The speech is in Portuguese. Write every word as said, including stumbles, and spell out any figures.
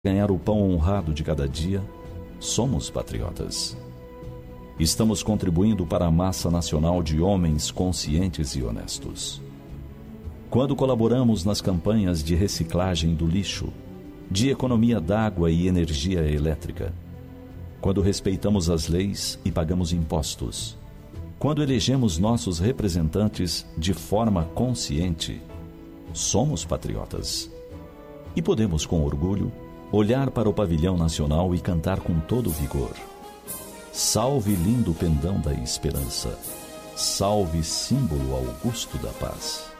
ganhar o pão honrado de cada dia, somos patriotas. Estamos contribuindo para a massa nacional de homens conscientes e honestos. Quando colaboramos nas campanhas de reciclagem do lixo, de economia d'água e energia elétrica, quando respeitamos as leis e pagamos impostos, quando elegemos nossos representantes de forma consciente, somos patriotas. E podemos, com orgulho, olhar para o pavilhão nacional e cantar com todo vigor: salve lindo pendão da esperança, salve símbolo augusto da paz.